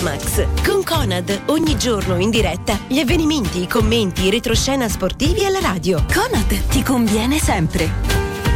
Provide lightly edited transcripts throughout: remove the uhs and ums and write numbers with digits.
Max con Conad, ogni giorno in diretta gli avvenimenti, i commenti, i retroscena sportivi alla radio. Conad ti conviene sempre.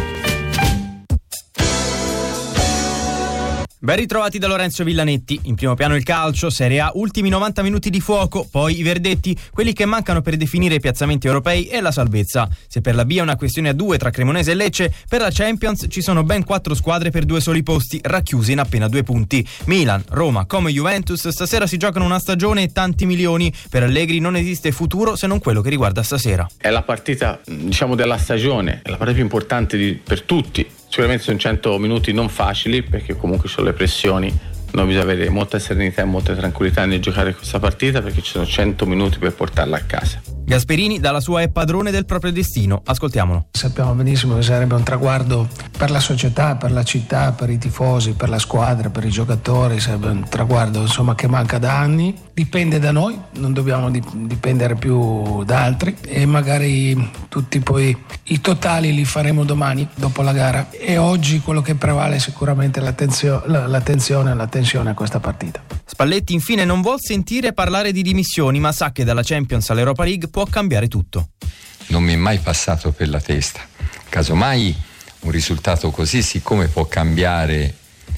Ben ritrovati da Lorenzo Villanetti. In primo piano il calcio, Serie A, ultimi 90 minuti di fuoco, poi i verdetti, quelli che mancano per definire i piazzamenti europei e la salvezza. Se per la B è una questione a 2 tra Cremonese e Lecce, per la Champions ci sono ben 4 squadre per 2 soli posti, racchiuse in appena 2 punti. Milan, Roma, come Juventus, stasera si giocano una stagione e tanti milioni. Per Allegri non esiste futuro se non quello che riguarda stasera. È la partita, della stagione, è la partita più importante per tutti. Sicuramente sono 100 minuti non facili, perché comunque ci sono le pressioni, noi bisogna avere molta serenità e molta tranquillità nel giocare questa partita, perché ci sono 100 minuti per portarla a casa. Gasperini dalla sua è padrone del proprio destino, ascoltiamolo. Sappiamo benissimo che sarebbe un traguardo per la società, per la città, per i tifosi, per la squadra, per i giocatori, sarebbe un traguardo che manca da anni, dipende da noi, non dobbiamo dipendere più da altri e magari tutti poi i totali li faremo domani dopo la gara, e oggi quello che prevale è sicuramente l'attenzione e la tensione a questa partita. Spalletti infine non vuol sentire parlare di dimissioni, ma sa che dalla Champions all'Europa League può cambiare tutto. Non mi è mai passato per la testa. Casomai un risultato così, siccome può cambiare,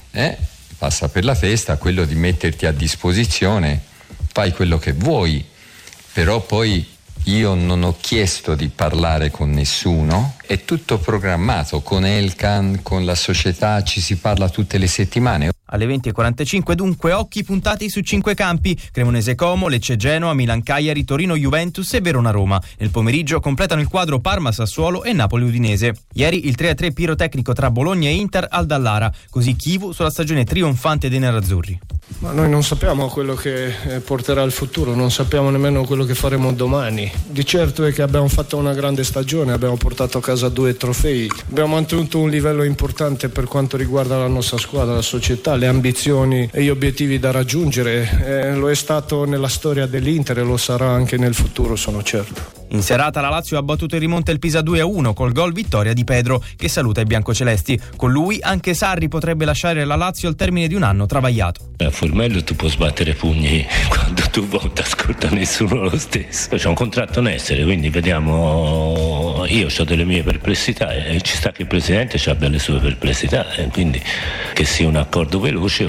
passa per la testa, quello di metterti a disposizione, fai quello che vuoi, però poi io non ho chiesto di parlare con nessuno, è tutto programmato, con Elkan, con la società, ci si parla tutte le settimane. Alle 20:45 dunque occhi puntati su 5 campi: Cremonese Como, Lecce Genoa, Milan Cagliari, Torino Juventus e Verona Roma. Nel pomeriggio completano il quadro Parma Sassuolo e Napoli Udinese. Ieri il 3-3 pirotecnico tra Bologna e Inter al Dallara, così Chivu sulla stagione trionfante dei nerazzurri. Ma noi non sappiamo quello che porterà il futuro, non sappiamo nemmeno quello che faremo domani. Di certo è che abbiamo fatto una grande stagione, abbiamo portato a casa 2 trofei, abbiamo mantenuto un livello importante per quanto riguarda la nostra squadra, la società, le ambizioni e gli obiettivi da raggiungere. Lo è stato nella storia dell'Inter e lo sarà anche nel futuro, sono certo. In serata la Lazio ha battuto in rimonta il Pisa 2-1 col gol vittoria di Pedro, che saluta i biancocelesti. Con lui anche Sarri potrebbe lasciare la Lazio al termine di un anno travagliato. A Formello tu puoi sbattere pugni quando tu vuoi, non ti ascolta nessuno lo stesso. C'è un contratto in essere, quindi vediamo. Io ho delle mie perplessità e ci sta che il presidente abbia le sue perplessità, quindi che sia un accordo veloce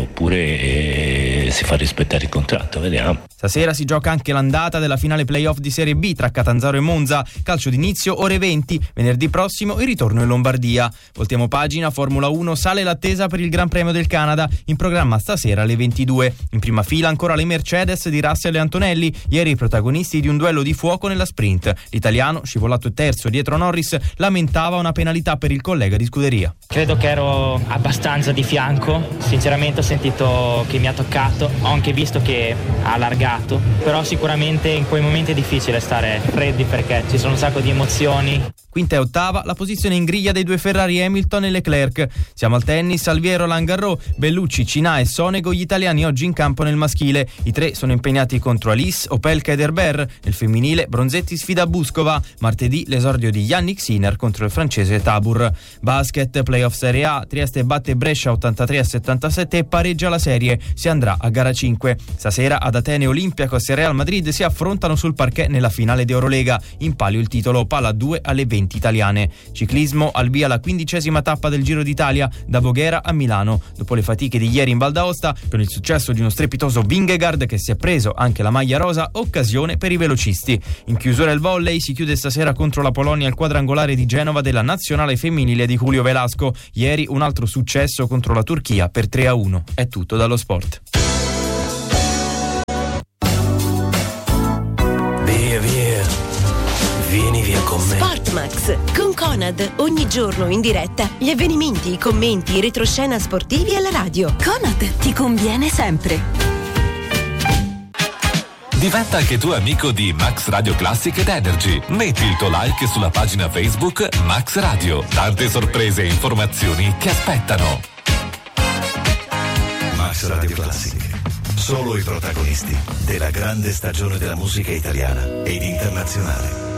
oppure si fa rispettare il contratto, vediamo. Stasera si gioca anche l'andata della finale playoff di Serie B tra Catanzaro e Monza, calcio d'inizio ore 20, venerdì prossimo il ritorno in Lombardia. Voltiamo pagina, Formula 1 sale l'attesa per il Gran Premio del Canada, in programma stasera alle 22. In prima fila ancora le Mercedes di Russell e Antonelli, ieri i protagonisti di un duello di fuoco nella sprint. L'italiano, scivolato terzo dietro Norris, lamentava una penalità per il collega di scuderia. Credo che ero abbastanza di fianco, sinceramente ho sentito che mi ha toccato, ho anche visto che ha allargato, però sicuramente in quei momenti è difficile stare freddi perché ci sono un sacco di emozioni. Quinta e ottava la posizione in griglia dei 2 Ferrari Hamilton e Leclerc. Siamo al tennis, Alviero, Roland Garros, Bellucci, Cinà e Sonego gli italiani oggi in campo nel maschile. I 3 sono impegnati contro Alice, Opelka ed Herbert. Nel femminile Bronzetti sfida Buskova. Martedì l'esordio di Yannick Sinner contro il francese Tabur. Basket, playoff Serie A, Trieste batte Brescia 83-77 e pareggia la serie. Si andrà a gara 5. Stasera ad Atene Olympiacos e Real Madrid si affrontano sul parquet nella finale di Eurolega. In palio il titolo Palla 2 alle 20 italiane. Ciclismo, al via la 15ª tappa del Giro d'Italia da Voghera a Milano. Dopo le fatiche di ieri in Val d'Aosta, con il successo di uno strepitoso Vingegaard che si è preso anche la maglia rosa, occasione per i velocisti. In chiusura il volley, si chiude stasera contro la Polonia il quadrangolare di Genova della nazionale femminile di Julio Velasco. Ieri un altro successo contro la Turchia per 3-1. È tutto dallo sport. Vieni via con me. Sportmax con Conad, ogni giorno in diretta gli avvenimenti, i commenti, i retroscena sportivi alla radio. Conad ti conviene sempre. Diventa anche tu amico di Max Radio Classic ed Energy. Metti il tuo like sulla pagina Facebook Max Radio. Tante sorprese e informazioni ti aspettano. Max Radio Classic. Solo i protagonisti della grande stagione della musica italiana ed internazionale.